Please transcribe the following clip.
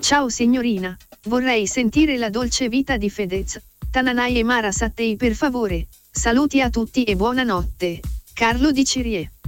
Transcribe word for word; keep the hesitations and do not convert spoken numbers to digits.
Ciao signorina, vorrei sentire la dolce vita di Fedez, Tananai e Mara Sattei per favore. Saluti a tutti e buonanotte. Carlo Di Cirie.